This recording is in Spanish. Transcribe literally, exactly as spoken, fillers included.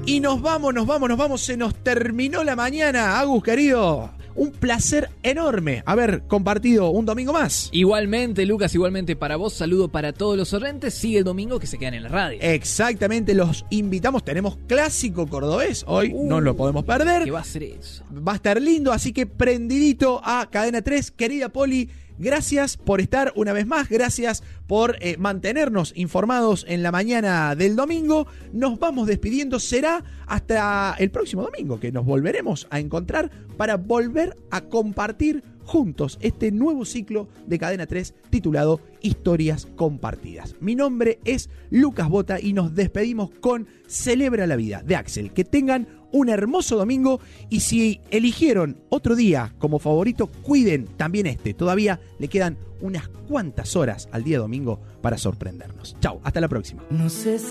Y nos vamos, nos vamos, nos vamos. Se nos terminó la mañana, Agus, querido. Un placer enorme haber compartido un domingo más. Igualmente, Lucas, igualmente para vos. Saludo para todos los oyentes. Sigue el domingo que se quedan en la radio. Exactamente, los invitamos. Tenemos clásico cordobés hoy, uh, no lo podemos perder. ¿Qué va a ser eso? Va a estar lindo, así que prendidito a Cadena tres. Querida Poli, gracias por estar una vez más. Gracias por eh, mantenernos informados en la mañana del domingo. Nos vamos despidiendo. Será hasta el próximo domingo que nos volveremos a encontrar para volver a compartir juntos este nuevo ciclo de Cadena tres titulado Historias Compartidas. Mi nombre es Lucas Bota y nos despedimos con Celebra la Vida de Axel. Que tengan un hermoso domingo y si eligieron otro día como favorito, cuiden también este. Todavía le quedan unas cuantas horas al día domingo para sorprendernos. Chau, hasta la próxima. No sé si